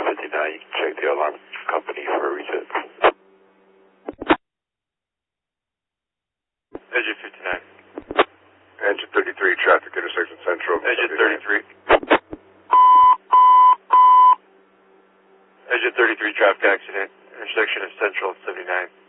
59, you can check the alarm company for a reset. Engine 59. Engine 33, traffic intersection central. Engine 33. Engine 33, traffic accident, intersection of Central and 79.